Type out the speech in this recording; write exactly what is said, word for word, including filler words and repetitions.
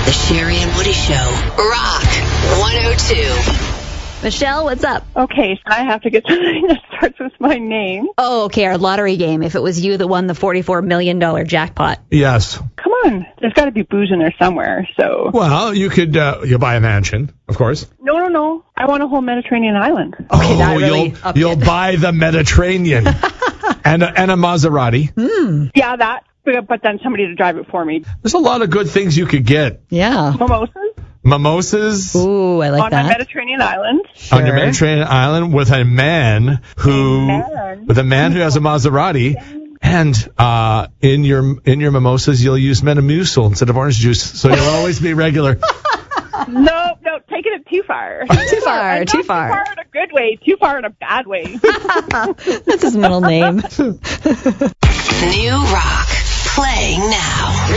The Sherry and Woody Show. Rock one oh two. Michelle, what's up? Okay, so I have to get something that starts with my name. Oh, okay, our lottery game. If it was you that won the forty-four million dollars jackpot. Yes. Come on. There's got to be booze in there somewhere, so. Well, you could, uh, you'll buy a mansion, of course. No, no, no. I want a whole Mediterranean island. Okay, oh, that really you'll, upped you'll it. buy the Mediterranean. and, a, and a Maserati. Mm. Yeah, that. But then somebody to drive it for me. There's a lot of good things you could get. Yeah. Mimosas Mimosas. Ooh, I like on that. my Mediterranean island. On your Mediterranean island with a man who, A man. with a man who has a Maserati, and uh, in your in your mimosas you'll use Metamucil instead of orange juice, so you'll always be regular. No, no, taking it too far. Too far, And too not far. Too far in a good way, too far in a bad way. That's his middle name. New rock. Playing now.